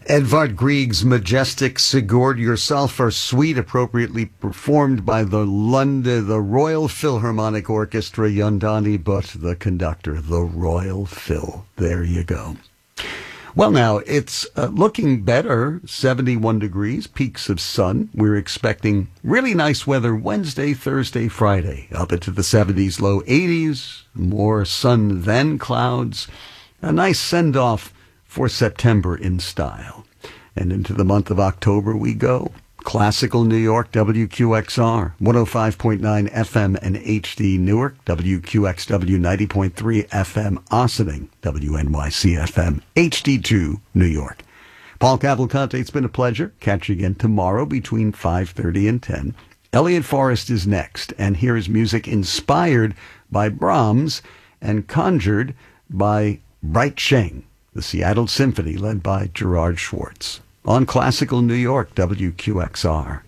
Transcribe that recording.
Edvard Grieg's majestic Sigurd Yourself are Sweet, appropriately performed by the Royal Philharmonic Orchestra, Yondani Butt, the conductor, the Royal Phil. There you go. Well, now, it's looking better, 71 degrees, peaks of sun. We're expecting really nice weather Wednesday, Thursday, Friday, up into the 70s, low 80s, more sun than clouds. A nice send-off for September in style. And into the month of October we go. Classical New York, WQXR, 105.9 FM and HD Newark, WQXW 90.3 FM Ossining, WNYC FM, HD2 New York. Paul Cavalcante, it's been a pleasure. Catch you again tomorrow between 5:30 and 10. Elliot Forrest is next, and here is music inspired by Brahms and conjured by Bright Sheng, the Seattle Symphony led by Gerard Schwartz. On Classical New York, WQXR.